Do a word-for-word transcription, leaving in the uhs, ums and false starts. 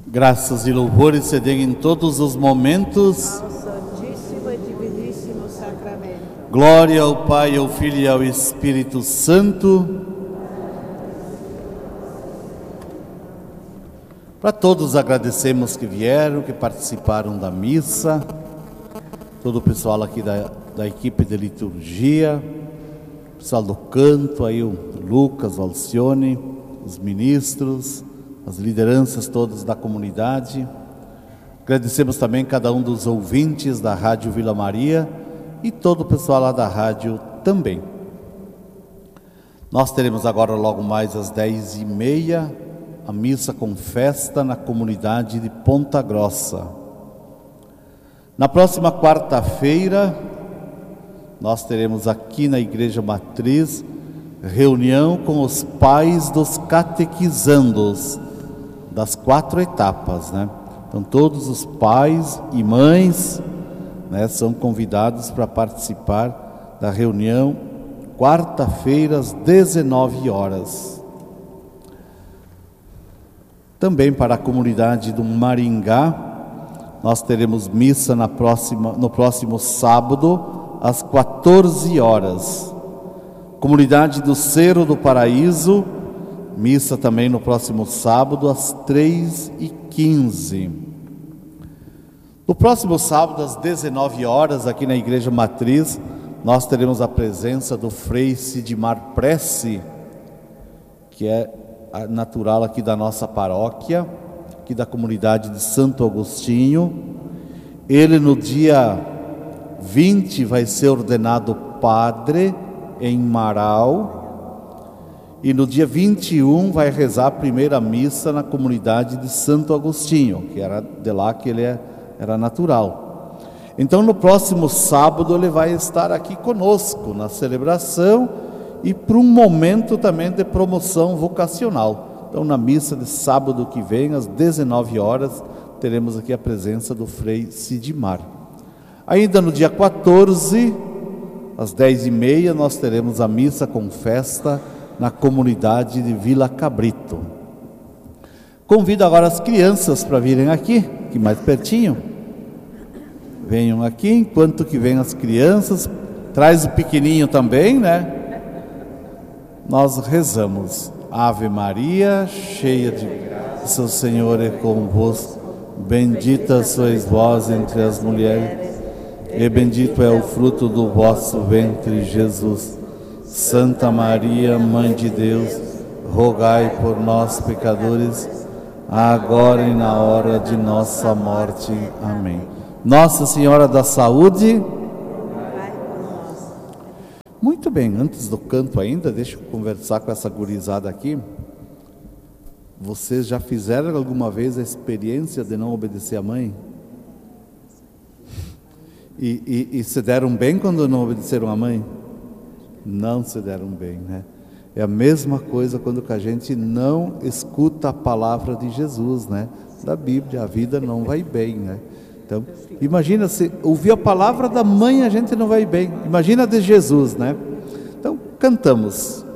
Graças e louvores se deem em todos os momentos. Ao Santíssimo e Diviníssimo Sacramento. Glória ao Pai, ao Filho e ao Espírito Santo. Para todos agradecemos que vieram, que participaram da missa. Todo o pessoal aqui da, da equipe de liturgia, o pessoal do canto, aí o Lucas, o Alcione, os ministros, as lideranças todas da comunidade. Agradecemos também cada um dos ouvintes da Rádio Vila Maria e todo o pessoal lá da rádio também. Nós teremos agora logo mais às dez e meia a missa com festa na comunidade de Ponta Grossa. Na próxima quarta-feira nós teremos aqui na Igreja Matriz reunião com os pais dos catequizandos das quatro etapas, né? Então todos os pais e mães, né, são convidados para participar da reunião quarta-feira às dezenove horas. Também para a comunidade do Maringá, nós teremos missa na próxima, no próximo sábado às quatorze horas. Comunidade do Cerro do Paraíso, missa também no próximo sábado às três e quinze. No próximo sábado às dezenove horas, aqui na Igreja Matriz, nós teremos a presença do Frei Sidmar Prece, que é natural aqui da nossa paróquia, aqui da comunidade de Santo Agostinho. Ele no dia vinte vai ser ordenado padre em Marau, e no dia vinte e um vai rezar a primeira missa na comunidade de Santo Agostinho, que era de lá que ele é, era natural. Então no próximo sábado ele vai estar aqui conosco na celebração e para um momento também de promoção vocacional. Então na missa de sábado que vem, às dezenove horas, teremos aqui a presença do Frei Sidmar. Ainda no dia quatorze, às dez e meia, nós teremos a missa com festa na comunidade de Vila Cabrito. Convido agora as crianças para virem aqui, aqui mais pertinho. Venham aqui, enquanto que vêm as crianças. Traz o pequenininho também, né? Nós rezamos. Ave Maria, cheia de graça, o Senhor é convosco. Bendita sois vós entre as mulheres, e bendito é o fruto do vosso ventre, Jesus. Santa Maria, Mãe de Deus, rogai por nós, pecadores, agora e na hora de nossa morte. Amém. Nossa Senhora da Saúde. Muito bem, antes do canto ainda, deixa eu conversar com essa gurizada aqui. Vocês já fizeram alguma vez a experiência de não obedecer a mãe? E, e, e se deram bem quando não obedeceram a mãe? Não se deram bem, né? É a mesma coisa quando a gente não escuta a palavra de Jesus, né? Da Bíblia, a vida não vai bem, né? Então, imagina se ouvir a palavra da mãe, a gente não vai bem. Imagina a de Jesus, né? Então, cantamos.